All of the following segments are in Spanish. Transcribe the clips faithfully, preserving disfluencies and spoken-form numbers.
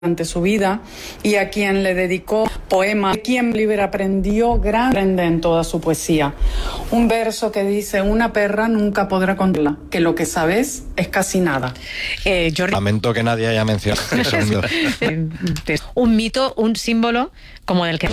durante su vida y a quien le dedicó poemas, a quien Oliver aprendió gran aprende en toda su poesía. Un verso que dice: una perra nunca podrá contarla, que lo que sabes es casi nada. Eh, Jordi... Lamento que nadie haya mencionado eso. Un mito, un símbolo como del que...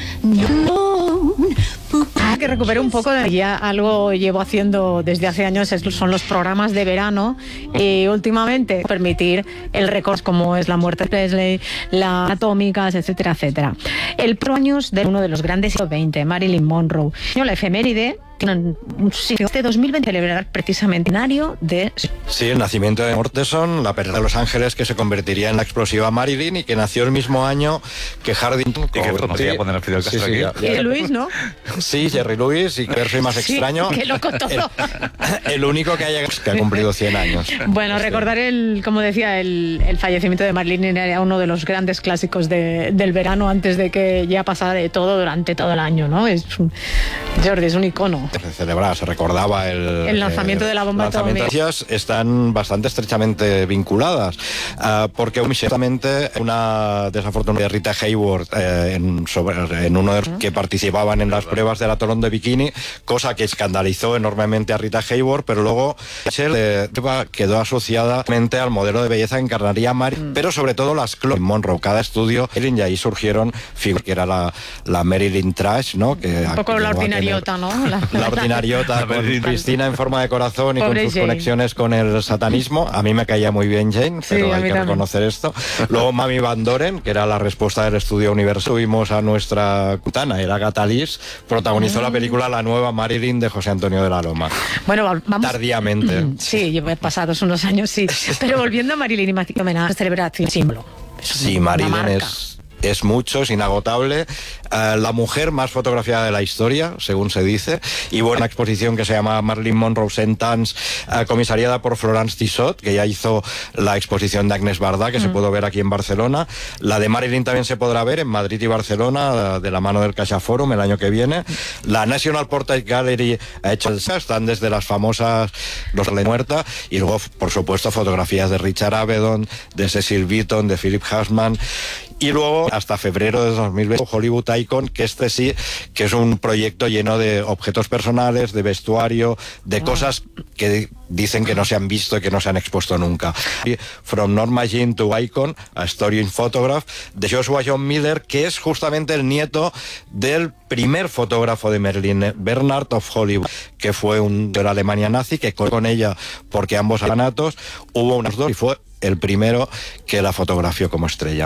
que recuperé un poco de ya algo llevo haciendo desde hace años, son los programas de verano y últimamente permitir el récord como es la muerte de Presley, las atómicas, etcétera, etcétera. El pro años de uno de los grandes siglo veinte, Marilyn Monroe. La efeméride tiene un sitio este dos mil veinte celebrar precisamente el de... Sí, el nacimiento de Morteson, la perra de Los Ángeles que se convertiría en la explosiva Marilyn y que nació el mismo año que Hardington. Y que no quería poner el Fidel Castro sí, sí, aquí. Ya, ya. Y Luis, ¿no? Sí, Jerry Lewis, y que soy más sí, extraño. Qué loco todo. El, el único que haya que ha cumplido cien años. Bueno, este. recordar el, como decía, el, el fallecimiento de Marilyn era uno de los grandes clásicos de, del verano antes de que ya pasara de todo durante todo el año, ¿no? Es un, Jordi, es un icono. Se celebraba, se recordaba el, el lanzamiento eh, de la bomba atómica. Las están bastante estrechamente vinculadas, uh, porque ciertamente una desafortunada de Rita Hayworth eh, en, sobre, en uno de los uh-huh. que participaban en las pruebas del atolón de Bikini, cosa que escandalizó enormemente a Rita Hayworth, pero luego eh, quedó asociada al modelo de belleza que encarnaría Mary, uh-huh. pero sobre todo las clones Monroe. Cada estudio, y ahí surgieron figuras que era la, la Marilyn Trash, ¿no? Que un poco la ordinariota, ¿no? La, la ordinariota con Cristina en forma de corazón y Pobre con sus Jane. Conexiones con el satanismo. A mí me caía muy bien Jane, pero sí, hay que también. Reconocer esto. Luego Mami Van Doren, que era la respuesta del estudio Universal. Tuvimos a nuestra cutana, era Agatha Liz, protagonizó mm. la película La nueva Marilyn de José Antonio de la Loma. Bueno, vamos... Tardíamente. Sí, pasados unos años, sí. Pero volviendo a Marilyn y Matthew homenaje, celebración, símbolo. Sí, Marilyn es... es mucho, es inagotable, uh, la mujer más fotografiada de la historia, según se dice, y bueno, una exposición que se llama Marilyn Monroe Sentence, uh, comisariada por Florence Tissot, que ya hizo la exposición de Agnès Varda, que mm. se puede ver aquí en Barcelona. La de Marilyn también se podrá ver en Madrid y Barcelona, uh, de la mano del Caixa Forum el año que viene. La National Portrait Gallery ha hecho el... están desde las famosas Los de Muerta, y luego, por supuesto, fotografías de Richard Avedon, de Cecil Beaton, de Philip Husman, y luego hasta febrero de dos mil veinte Hollywood Icon, que este sí que es un proyecto lleno de objetos personales, de vestuario, de oh. cosas que dicen que no se han visto y que no se han expuesto nunca. From Norma Jean to Icon, A Story in Photograph, de Joshua John Miller, que es justamente el nieto del primer fotógrafo de Marilyn, Bernard of Hollywood, que fue un de la Alemania nazi, que con ella, porque ambos anatos, hubo unos dos y fue el primero que la fotografió como estrella.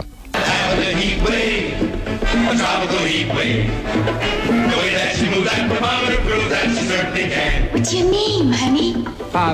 What's your name, honey? Bob.